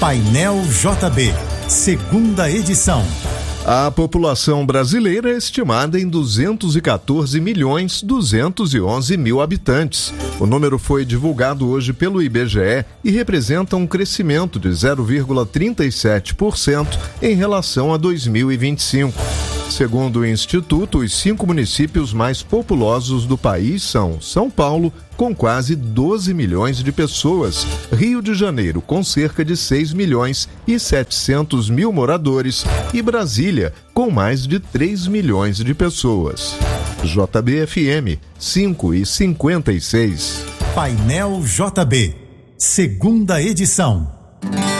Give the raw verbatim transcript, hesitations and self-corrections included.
Painel J B, segunda edição. A população brasileira é estimada em duzentos e quatorze milhões duzentos e onze mil habitantes. O número foi divulgado hoje pelo I B G E e representa um crescimento de zero vírgula trinta e sete por cento em relação a dois mil e vinte e cinco. Segundo o Instituto, os cinco municípios mais populosos do país são São Paulo, com quase doze milhões de pessoas, Rio de Janeiro, com cerca de seis milhões e setecentos mil moradores, e Brasília, com mais de três milhões de pessoas. J B F M, cinco e cinquenta e seis. Painel J B, segunda edição.